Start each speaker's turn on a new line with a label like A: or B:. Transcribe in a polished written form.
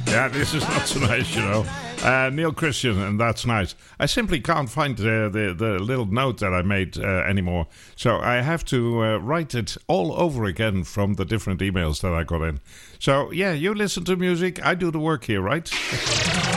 A: Yeah, this is not so nice, you know. Neil Christian, and that's nice. I simply can't find the little note that I made anymore. So I have to write it all over again from the different emails that I got in. So, yeah, you listen to music. I do the work here, right?